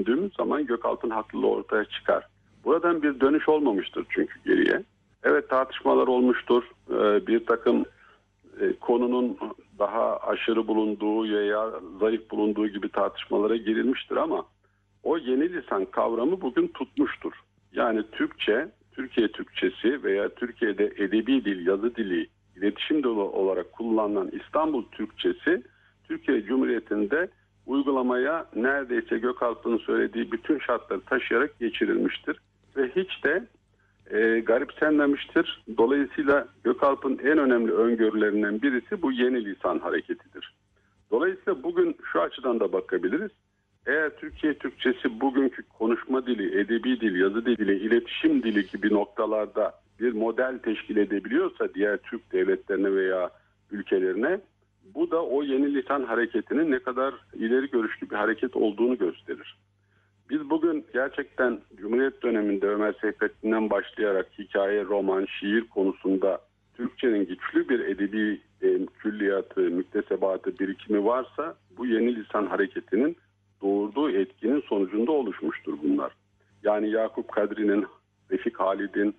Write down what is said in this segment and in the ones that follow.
düşündüğümüz zaman Gökalp'ın haklılığı ortaya çıkar. Buradan bir dönüş olmamıştır çünkü geriye. Evet, tartışmalar olmuştur. Bir takım konunun daha aşırı bulunduğu veya zayıf bulunduğu gibi tartışmalara girilmiştir ama o yeni lisan kavramı bugün tutmuştur. Yani Türkçe, Türkiye Türkçesi veya Türkiye'de edebi dil, yazı dili, iletişim dili olarak kullanılan İstanbul Türkçesi, Türkiye Cumhuriyeti'nde uygulamaya neredeyse Gökalp'ın söylediği bütün şartları taşıyarak geçirilmiştir. Ve hiç de garipsenmemiştir. Dolayısıyla Gökalp'ın en önemli öngörülerinden birisi bu yeni lisan hareketidir. Dolayısıyla bugün şu açıdan da bakabiliriz. Eğer Türkiye Türkçesi bugünkü konuşma dili, edebi dil, yazı dili, iletişim dili gibi noktalarda bir model teşkil edebiliyorsa diğer Türk devletlerine veya ülkelerine, bu da o yeni lisan hareketinin ne kadar ileri görüşlü bir hareket olduğunu gösterir. Biz bugün gerçekten Cumhuriyet döneminde Ömer Seyfettin'den başlayarak hikaye, roman, şiir konusunda Türkçenin güçlü bir edebi külliyatı, müktesebatı, birikimi varsa bu yeni lisan hareketinin doğurduğu etkinin sonucunda oluşmuştur bunlar. Yani Yakup Kadri'nin, Refik Halid'in,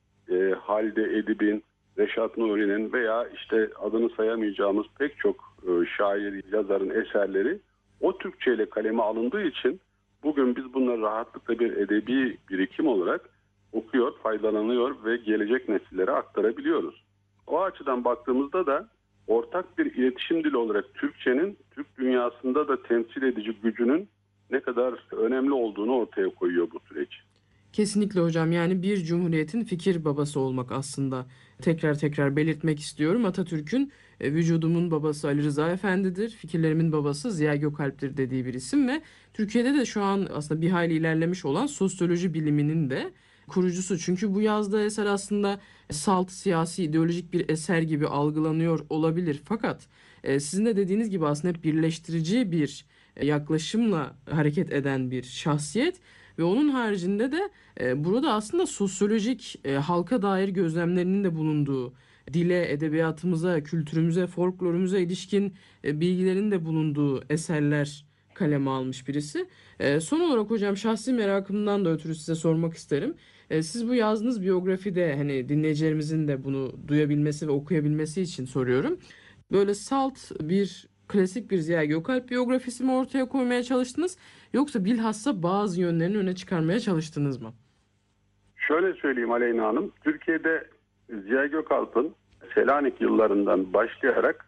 Halide Edip'in, Reşat Nuri'nin veya işte adını sayamayacağımız pek çok şair, yazarın eserleri o Türkçe ile kaleme alındığı için bugün biz bunları rahatlıkla bir edebi birikim olarak okuyor, faydalanıyor ve gelecek nesillere aktarabiliyoruz. O açıdan baktığımızda da ortak bir iletişim dili olarak Türkçenin Türk dünyasında da temsil edici gücünün ne kadar önemli olduğunu ortaya koyuyor bu süreç. Kesinlikle hocam, yani bir cumhuriyetin fikir babası olmak aslında. Tekrar tekrar belirtmek istiyorum. Atatürk'ün vücudumun babası Ali Rıza Efendi'dir, fikirlerimin babası Ziya Gökalp'tir dediği bir isim ve Türkiye'de de şu an aslında bir hayli ilerlemiş olan sosyoloji biliminin de kurucusu. Çünkü bu yazdığı eser aslında salt, siyasi, ideolojik bir eser gibi algılanıyor olabilir. Fakat sizin de dediğiniz gibi aslında hep birleştirici bir yaklaşımla hareket eden bir şahsiyet. Ve onun haricinde de burada aslında sosyolojik, halka dair gözlemlerinin de bulunduğu, dile, edebiyatımıza, kültürümüze, folklorumuza ilişkin bilgilerin de bulunduğu eserler kaleme almış birisi. Son olarak hocam, şahsi merakımdan da ötürü size sormak isterim. Siz bu yazdığınız biyografide, hani dinleyicilerimizin de bunu duyabilmesi ve okuyabilmesi için soruyorum. Böyle salt bir klasik bir Ziya Gökalp biyografisi mi ortaya koymaya çalıştınız, yoksa bilhassa bazı yönlerini öne çıkarmaya çalıştınız mı? Şöyle söyleyeyim Aleyna Hanım, Türkiye'de Ziya Gökalp'ın Selanik yıllarından başlayarak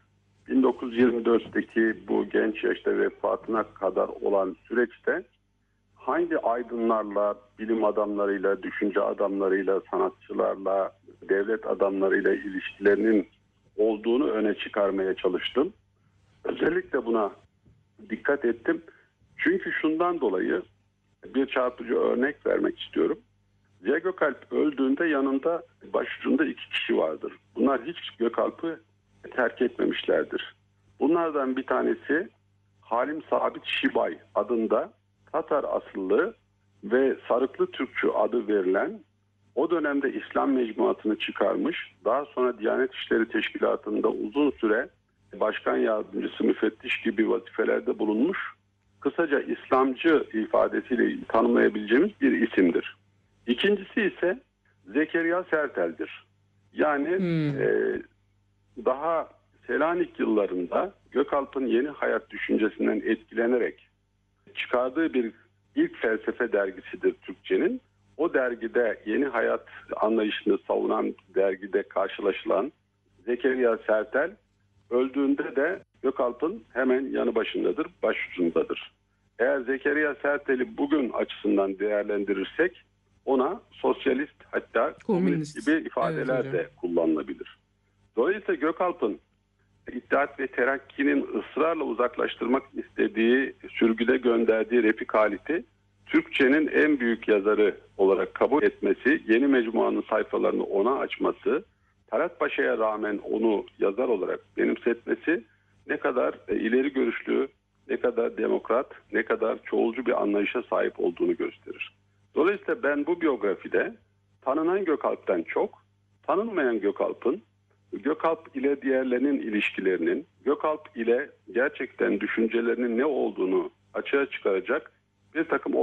1924'teki bu genç yaşta vefatına kadar olan süreçte hangi aydınlarla, bilim adamlarıyla, düşünce adamlarıyla, sanatçılarla, devlet adamlarıyla ilişkilerinin olduğunu öne çıkarmaya çalıştım. Özellikle buna dikkat ettim. Çünkü şundan dolayı bir çarpıcı örnek vermek istiyorum. Ziya Gökalp öldüğünde yanında başucunda 2 kişi vardır. Bunlar hiç Gökalp'ı terk etmemişlerdir. Bunlardan bir tanesi Halim Sabit Şibay adında Tatar asıllı ve Sarıklı Türkçü adı verilen, o dönemde İslam mecmuatını çıkarmış, daha sonra Diyanet İşleri Teşkilatı'nda uzun süre başkan yardımcısı, müfettiş gibi vazifelerde bulunmuş, kısaca İslamcı ifadesiyle tanımlayabileceğimiz bir isimdir. İkincisi ise Zekeriya Sertel'dir. Yani daha Selanik yıllarında Gökalp'ın yeni hayat düşüncesinden etkilenerek çıkardığı bir ilk felsefe dergisidir Türkçenin. O dergide yeni hayat anlayışını savunan dergide karşılaşılan Zekeriya Sertel öldüğünde de Gökalp'ın hemen yanı başındadır, başucundadır. Eğer Zekeriya Sertel'i bugün açısından değerlendirirsek ona sosyalist, hatta komünist gibi ifadeler de kullanılabilir. Dolayısıyla Gökalp'ın İttihat ve Terakki'nin ısrarla uzaklaştırmak istediği, sürgüde gönderdiği Refik Halit'i Türkçenin en büyük yazarı olarak kabul etmesi, yeni mecmuanın sayfalarını ona açması, Talat Paşa'ya rağmen onu yazar olarak benimsetmesi ne kadar ileri görüşlü, ne kadar demokrat, ne kadar çoğulcu bir anlayışa sahip olduğunu gösterir. Dolayısıyla ben bu biyografide tanınan Gökalp'ten çok, tanınmayan Gökalp'ın, Gökalp ile diğerlerinin ilişkilerinin, Gökalp ile gerçekten düşüncelerinin ne olduğunu açığa çıkaracak bir takım